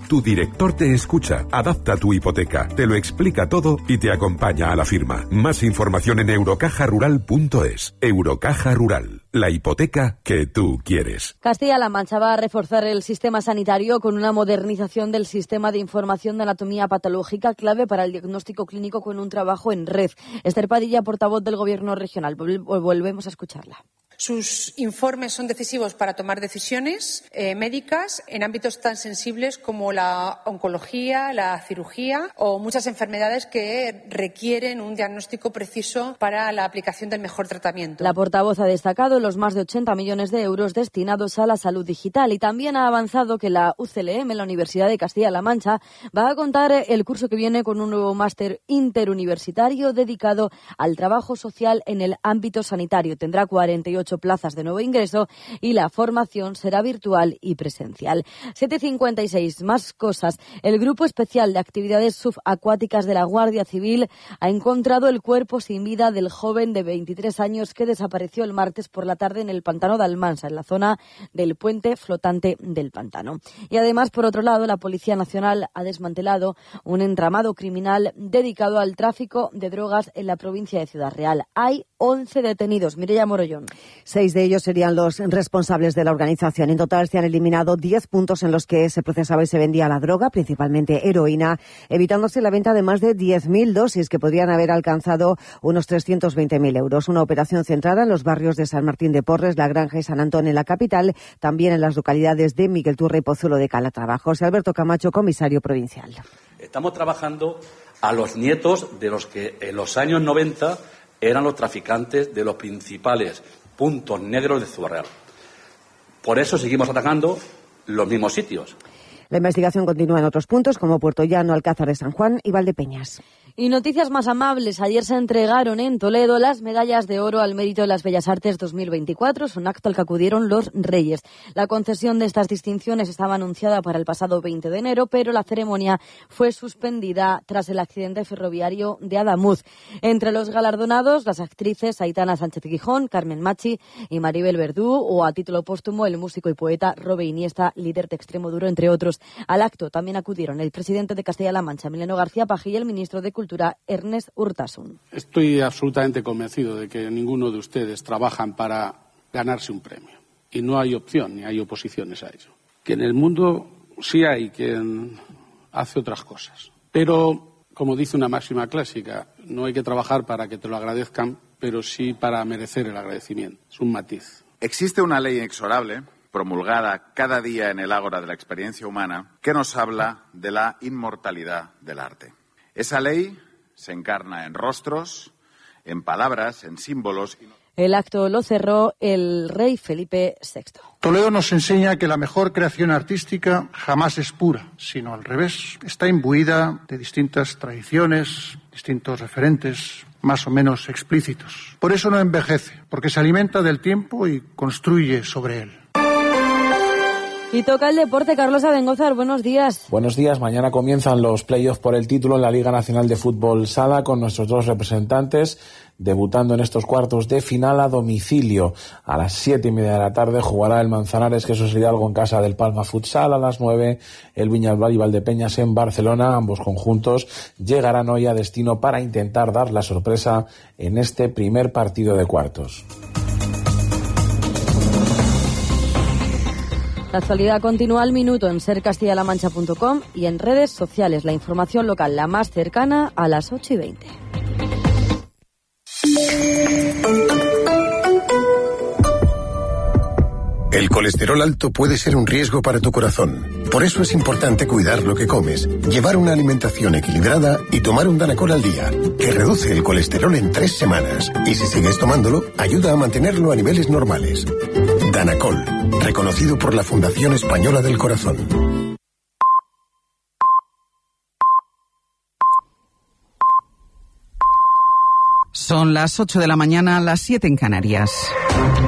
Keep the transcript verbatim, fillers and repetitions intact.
Tu director te escucha, adapta tu hipoteca, te lo explica todo y te acompaña a la firma. Más información en eurocaja rural punto es. Eurocaja Rural, la hipoteca que tú quieres. Castilla-La Mancha va a reforzar el sistema sanitario con una modernización del sistema de información de anatomía patológica, clave para el diagnóstico clínico, con un trabajo en red. Esther Padilla, portavoz del Gobierno regional. Volvemos a escucharla. Sus informes son decisivos para tomar decisiones eh, médicas en ámbitos tan sensibles como la oncología, la cirugía o muchas enfermedades que requieren un diagnóstico preciso para la aplicación del mejor tratamiento. La portavoz ha destacado los más de ochenta millones de euros destinados a la salud digital y también ha avanzado que la U C L M, la Universidad de Castilla-La Mancha, va a contar el curso que viene con un nuevo máster interuniversitario dedicado al trabajo social en el ámbito sanitario. Tendrá cuarenta y ocho plazas de nuevo ingreso y la formación será virtual y presencial. siete cincuenta y seis, más cosas. El Grupo Especial de Actividades Subacuáticas de la Guardia Civil ha encontrado el cuerpo sin vida del joven de veintitrés años que desapareció el martes por la tarde en el pantano de Almansa, en la zona del puente flotante del pantano. Y además, por otro lado, la Policía Nacional ha desmantelado un entramado criminal dedicado al tráfico de drogas en la provincia de Ciudad Real. Hay once detenidos. Mireia Morollón. Seis de ellos serían los responsables de la organización. En total se han eliminado diez puntos en los que se procesaba y se vendía la droga, principalmente heroína, evitándose la venta de más de diez mil dosis que podrían haber alcanzado unos trescientos veinte mil euros. Una operación centrada en los barrios de San Martín de Porres, La Granja y San Antón en la capital, también en las localidades de Miguelturra y Pozuelo de Calatrava. José Alberto Camacho, comisario provincial. Estamos trabajando a los nietos de los que en los años noventa eran los traficantes de los principales puntos negros de Ciudad Real. Por eso seguimos atacando los mismos sitios. La investigación continúa en otros puntos como Puerto Llano, Alcázar de San Juan y Valdepeñas. Y noticias más amables. Ayer se entregaron en Toledo las medallas de oro al mérito de las Bellas Artes dos mil veinticuatro. Es un acto al que acudieron los Reyes. La concesión de estas distinciones estaba anunciada para el pasado veinte de enero, pero la ceremonia fue suspendida tras el accidente ferroviario de Adamuz. Entre los galardonados, las actrices Aitana Sánchez Gijón, Carmen Machi y Maribel Verdú, o a título póstumo el músico y poeta Robe Iniesta, líder de Extremoduro, entre otros. Al acto también acudieron el presidente de Castilla-La Mancha, Emiliano García Paje, y el ministro de Cultura, Ernest Urtasun. Estoy absolutamente convencido de que ninguno de ustedes trabajan para ganarse un premio. Y no hay opción ni hay oposiciones a ello. Que en el mundo sí hay quien hace otras cosas. Pero, como dice una máxima clásica, no hay que trabajar para que te lo agradezcan, pero sí para merecer el agradecimiento. Es un matiz. Existe una ley inexorable, promulgada cada día en el ágora de la experiencia humana, que nos habla de la inmortalidad del arte. Esa ley se encarna en rostros, en palabras, en símbolos. El acto lo cerró el rey Felipe sexto. Toledo nos enseña que la mejor creación artística jamás es pura, sino al revés. Está imbuida de distintas tradiciones, distintos referentes más o menos explícitos. Por eso no envejece, porque se alimenta del tiempo y construye sobre él. Y toca el deporte. Carlos Abengozar, buenos días. Buenos días. Mañana comienzan los playoffs por el título en la Liga Nacional de Fútbol Sala, con nuestros dos representantes debutando en estos cuartos de final a domicilio. A las siete y media de la tarde jugará el Manzanares, que eso sería algo en casa del Palma Futsal. A las nueve el Viñalbal y Valdepeñas en Barcelona. Ambos conjuntos llegarán hoy a destino para intentar dar la sorpresa en este primer partido de cuartos. La actualidad continúa al minuto en ser castilla la mancha punto com y en redes sociales. La información local la más cercana a las ocho y veinte. El colesterol alto puede ser un riesgo para tu corazón. Por eso es importante cuidar lo que comes, llevar una alimentación equilibrada y tomar un Danacol al día, que reduce el colesterol en tres semanas. Y si sigues tomándolo, ayuda a mantenerlo a niveles normales. Danacol, reconocido por la Fundación Española del Corazón. Son las ocho de la mañana, las siete en Canarias.